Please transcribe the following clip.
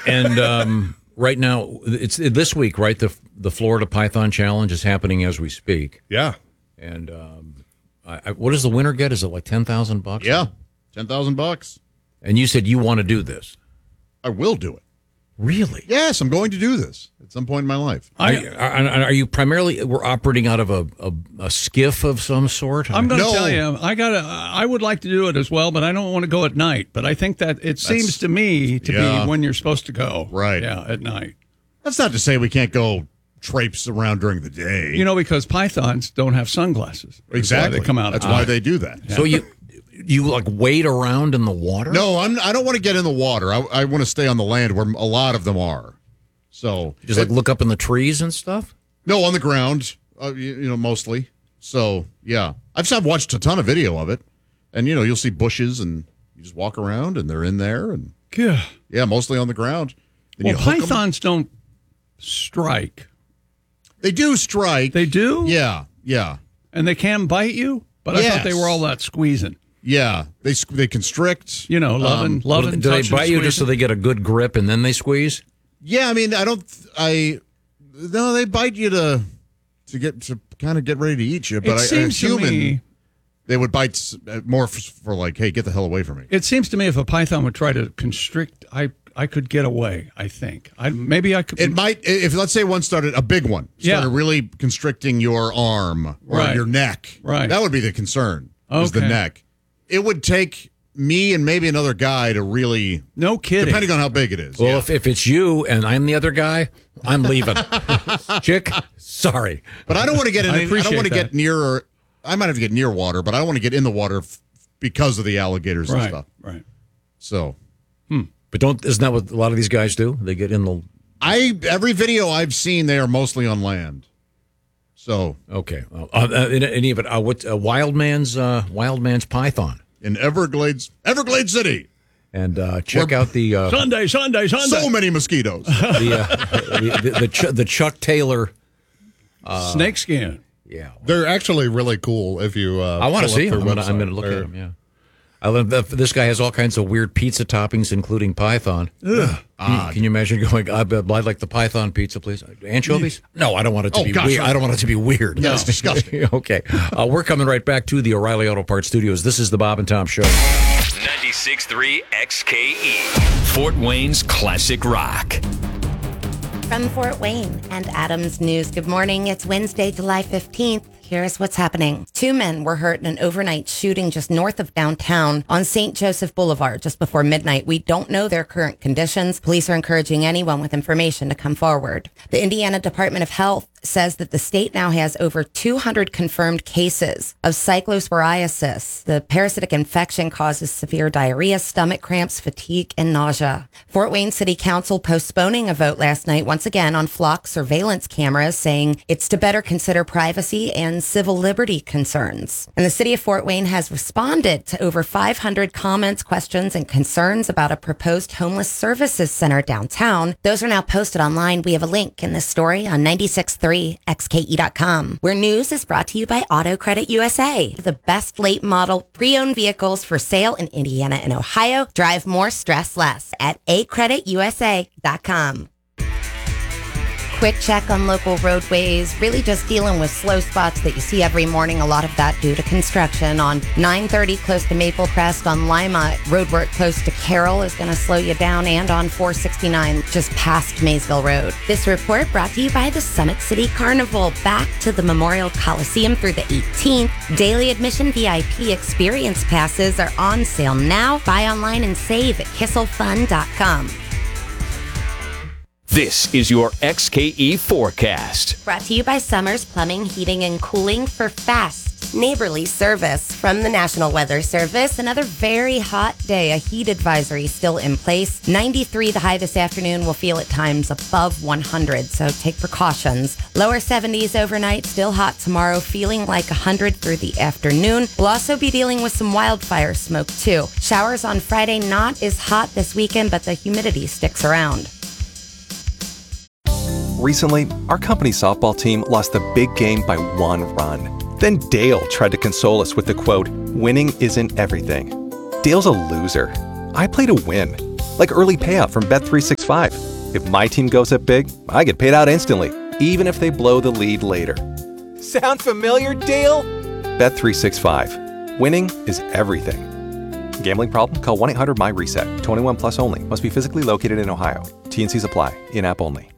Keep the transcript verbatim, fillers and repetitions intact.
And um, right now, it's this week, right? The the Florida Python Challenge is happening as we speak. Yeah. And um, I, I, what does the winner get? Is it like ten thousand bucks? Yeah, ten thousand bucks. And you said you want to do this. I will do it. Really? Yes, I'm going to do this at some point in my life. Are, are, are you primarily we're operating out of a, a, a skiff of some sort? I'm going to No. tell you, I got. I would like to do it as well, but I don't want to go at night. But I think that it seems to me to yeah. be when you're supposed to go. Right. Yeah, at night. That's not to say we can't go traipse around during the day. You know, because pythons don't have sunglasses. That's why exactly. they come out. That's at why night. they do that. So you you like wade around in the water? No, I'm. I don't want to get in the water. I, I want to stay on the land where a lot of them are. So Just like look up in the trees and stuff? no, on the ground. Uh, you, you know, mostly. So yeah, I've I've watched a ton of video of it, and you know, you'll see bushes and you just walk around and they're in there and Yeah. yeah, mostly on the ground. Then Well, you hook 'em. pythons don't strike. They do strike. They do? Yeah, yeah, And they can bite you? But I Yes. thought they were all that squeezing. yeah. They s- they constrict. You know, loving, Um, loving, Do they touching, bite you just so squeezing? they get a good grip and then they squeeze? Yeah, I mean, I don't. I no, they bite you to to get to kind of get ready to eat you. But It I, a seems to human, me- they would bite s- uh, more for, for like, hey, get the hell away from me. It seems to me if a python would try to constrict, I I could get away, I think. I Maybe I could. It might if let's say one started a big one started Yeah. really constricting your arm or Right. your neck. Right. That would be the concern. Is the Okay. neck. It would take me and maybe another guy to really, no kidding. depending on how big it is. Well, yeah. if, if it's you and I'm the other guy, I'm leaving. Chick, sorry. But I don't want to get in. I I, don't appreciate want to that. get near. I might have to get near water, but I don't want to get in the water f- because of the alligators and Right, stuff. right. So But don't isn't that what a lot of these guys do? They get in the I every video I've seen, they are mostly on land. So okay. Uh, uh, in any of it, uh, what uh, Wild Man's uh, Wild Man's Python, in Everglades, Everglades City, and uh, check We're- out the uh, Sunday, Sunday, Sunday. so many mosquitoes. the, uh, the the the, Ch- the Chuck Taylor. Snake skin. Yeah, They're actually really cool if you uh, I want to pull up see their them. I'm gonna, I'm website. gonna look They're- at them. Yeah. I love that this guy has all kinds of weird pizza toppings, including Python. Can you, can you imagine going? I'd, I'd like the Python pizza, please. Anchovies? No, I don't want it to Oh, be gosh, weird. no. I don't want it to be weird. That's disgusting. Okay, uh, we're coming right back to the O'Reilly Auto Parts Studios. This is the Bob and Tom Show. ninety-six point three X K E, Fort Wayne's classic rock. From Fort Wayne and Adams News, good morning. It's Wednesday, July fifteenth. Here's what's happening. Two men were hurt in an overnight shooting just north of downtown on Saint Joseph Boulevard just before midnight. We don't know their current conditions. Police are encouraging anyone with information to come forward. The Indiana Department of Health says that the state now has over two hundred confirmed cases of cyclosporiasis. The parasitic infection causes severe diarrhea, stomach cramps, fatigue, and nausea. Fort Wayne City Council postponing a vote last night once again on flock surveillance cameras, saying it's to better consider privacy and civil liberty concerns. And the city of Fort Wayne has responded to over five hundred comments, questions, and concerns about a proposed homeless services center downtown. Those are now posted online. We have a link in this story on ninety-six point three X K E dot com, where news is brought to you by Auto Credit U S A, the best late model pre-owned vehicles for sale in Indiana and Ohio. Drive more, stress less at a credit u s a dot com. Quick check on local roadways, really just dealing with slow spots that you see every morning. A lot of that due to construction. On nine thirty close to Maple Crest, on Lima, roadwork close to Carroll is going to slow you down, and on four sixty-nine just past Maysville Road. This report brought to you by the Summit City Carnival. Back to the Memorial Coliseum through the eighteenth. Daily admission V I P experience passes are on sale now. Buy online and save at kissel fun dot com. This is your X K E forecast. Brought to you by Summers Plumbing, Heating, and Cooling for fast, neighborly service. From the National Weather Service, another very hot day. A heat advisory still in place. ninety-three the high this afternoon. We'll feel at times above one hundred, so take precautions. Lower seventies overnight, still hot tomorrow, feeling like one hundred through the afternoon. We'll also be dealing with some wildfire smoke, too. Showers on Friday, not as hot this weekend, but the humidity sticks around. Recently, our company softball team lost the big game by one run. Then Dale tried to console us with the quote, "Winning isn't everything." Dale's a loser. I play to win. Like early payout from Bet three sixty-five. If my team goes up big, I get paid out instantly, even if they blow the lead later. Sound familiar, Dale? Bet three sixty-five. Winning is everything. Gambling problem? Call one eight hundred M Y RESET. twenty-one plus only. Must be physically located in Ohio. T N Cs apply. In-app only.